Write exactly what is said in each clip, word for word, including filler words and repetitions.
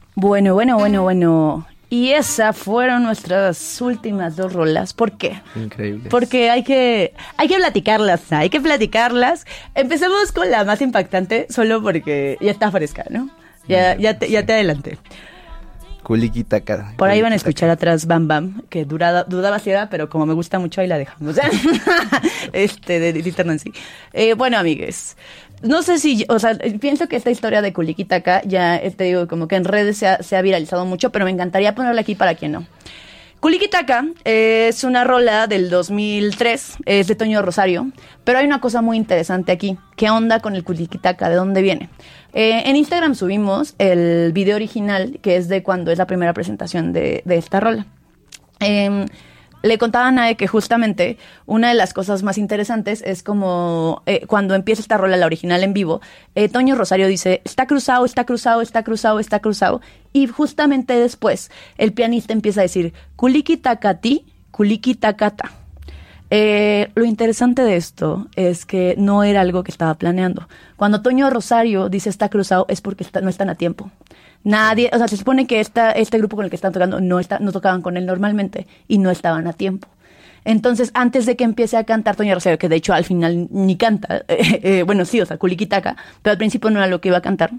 Bueno, bueno, bueno, bueno. Y esas fueron nuestras últimas dos rolas. ¿Por qué? Increíble. Porque hay que, hay que platicarlas, hay que platicarlas. Empecemos con la más impactante, solo porque ya está fresca, ¿no? Ya, ya, te, ya te adelanté. Kulikitaka. Por ahí van a escuchar atrás Bam Bam, que durada, dudaba si era, pero como me gusta mucho, ahí la dejamos. este, de Little Nancy. Eh, bueno, amigues, no sé si, o sea, pienso que esta historia de Kulikitaka ya, eh, te digo, como que en redes se ha, se ha viralizado mucho, pero me encantaría ponerla aquí para quien no. Kulikitaka es una rola del dos mil tres, es de Toño Rosario, pero hay una cosa muy interesante aquí. ¿Qué onda con el Kulikitaka? ¿De dónde viene? Eh, en Instagram subimos el video original, que es de cuando es la primera presentación de, de esta rola. Eh, le contaba a Nae que justamente una de las cosas más interesantes es como eh, cuando empieza esta rola, la original en vivo, eh, Toño Rosario dice, está cruzado, está cruzado, está cruzado, está cruzado, y justamente después el pianista empieza a decir, kulikitakati, kulikitakata. Eh, lo interesante de esto es que no era algo que estaba planeando. Cuando Toño Rosario dice está cruzado es porque está, no están a tiempo. Nadie, o sea, se supone que esta, este grupo con el que están tocando no, está, no tocaban con él normalmente y no estaban a tiempo. Entonces, antes de que empiece a cantar Toño Rosario, que de hecho al final ni canta, eh, eh, bueno, sí, o sea, Kulikitaka, pero al principio no era lo que iba a cantar,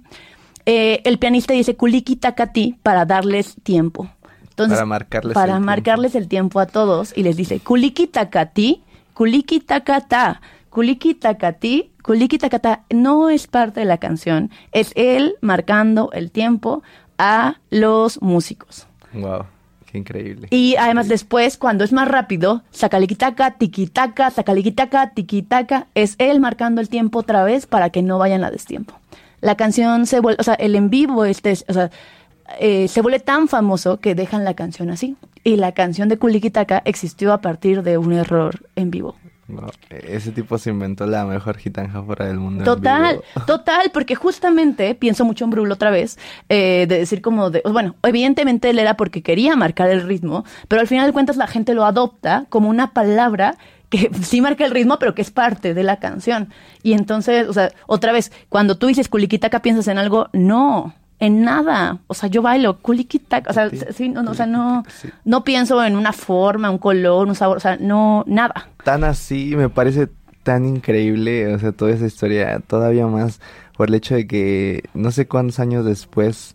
eh, el pianista dice Kulikitakati para darles tiempo. Entonces, para marcarles, para el, marcarles tiempo. el tiempo a todos y les dice Kulikitakati, Kulikitakata, Kulikitakati, Kulikitakata. No es parte de la canción, es él marcando el tiempo a los músicos. Wow, qué increíble. Y además después, cuando es más rápido, Sakalikitaka, Tikitaka, Sakalikitaka, Tikitaka, es él marcando el tiempo otra vez para que no vayan a destiempo. La canción se vuelve, o sea, el en vivo, este, o sea, Eh, se vuelve tan famoso que dejan la canción así. Y la canción de Kulikitaka existió a partir de un error en vivo. No, ese tipo se inventó la mejor gitanjafora del mundo. Total, total, porque justamente pienso mucho en Brul otra vez, eh, de decir como de, bueno, evidentemente él era porque quería marcar el ritmo, pero al final de cuentas la gente lo adopta como una palabra que sí marca el ritmo, pero que es parte de la canción. Y entonces, o sea, otra vez, cuando tú dices Kulikitaka, ¿piensas en algo? No. En nada, o sea, yo bailo Kulikitaka, o sea, sí, no, no, o sea, no, no pienso en una forma, un color, un sabor, o sea, no, nada. Tan así, me parece tan increíble, o sea, toda esa historia, todavía más por el hecho de que no sé cuántos años después,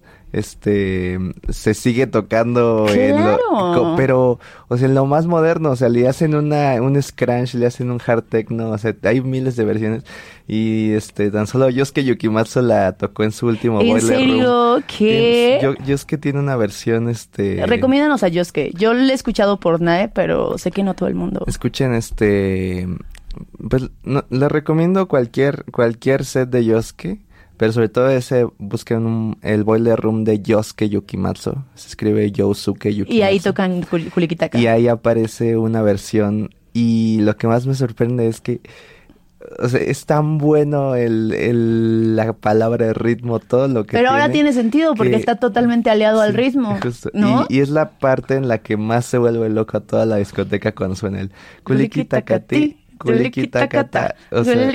este, se sigue tocando, ¡claro! En lo, pero, o sea, en lo más moderno, o sea, le hacen una, un scrunch, le hacen un hard techno, o sea, hay miles de versiones, y este, tan solo Yosuke Yukimatsu la tocó en su último ¿En Boiler serio? Room. ¿Qué? Yo, Yosuke tiene una versión, este... Recomiéndanos a Yosuke, yo lo he escuchado por Nae, pero sé que no todo el mundo. Escuchen este, pues, no, les recomiendo cualquier, cualquier set de Yosuke. Pero sobre todo ese, busquen un, el Boiler Room de Yosuke Yukimatsu. Se escribe Yosuke Yukimatsu. Y ahí tocan Kulikitaka. Y ahí aparece una versión. Y lo que más me sorprende es que, o sea, es tan bueno el, el, la palabra de ritmo, todo lo que Pero tiene, ahora tiene sentido porque que, está totalmente aliado sí, al ritmo, justo, ¿no? Y, y es la parte en la que más se vuelve loco a toda la discoteca cuando suena el Kulikitakati. Kulikitakata, o sea,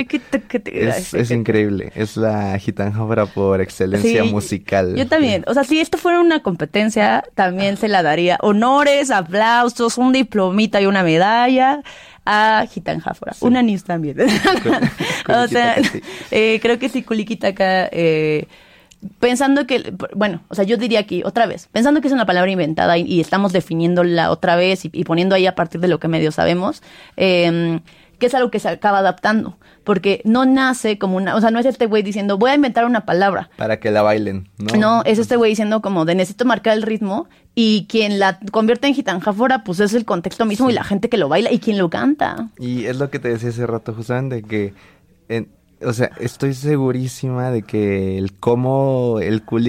es, es increíble, es la gitanjafra por excelencia sí, musical. Yo también, o sea, si esto fuera una competencia, también se la daría honores, aplausos, un diplomita y una medalla a gitanjafra, sí. Un anís también. O sea, eh, creo que sí, Kulikitaka, eh, pensando que, bueno, o sea, yo diría aquí, otra vez, pensando que es una palabra inventada y, y estamos definiéndola otra vez y, y poniendo ahí a partir de lo que medio sabemos, eh, que es algo que se acaba adaptando, porque no nace como una, o sea, no es este güey diciendo, voy a inventar una palabra. Para que la bailen, ¿no? No, es este güey diciendo como de necesito marcar el ritmo y quien la convierte en gitanjafora, pues es el contexto mismo, sí. Y la gente que lo baila y quien lo canta. Y es lo que te decía hace rato, justamente, que, en, o sea, estoy segurísima de que el cómo el